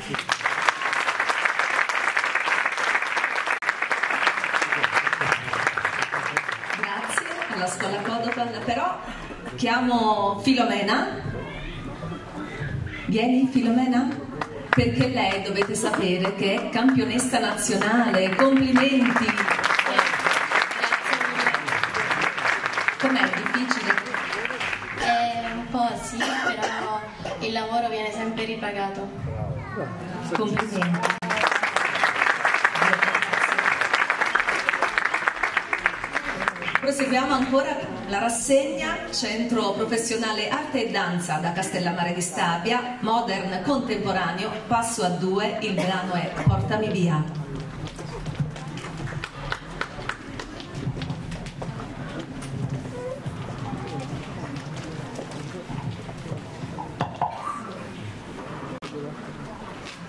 Grazie alla scuola Kodokan, però chiamo Filomena. Vieni Filomena? Perché lei dovete sapere che è campionessa nazionale, complimenti! Com'è difficile? Un po' sì, però il lavoro viene sempre ripagato. Complimenti. Proseguiamo ancora la rassegna Centro Professionale Arte e Danza da Castellammare di Stabia, Modern Contemporaneo, passo a 2, il brano è Portami via.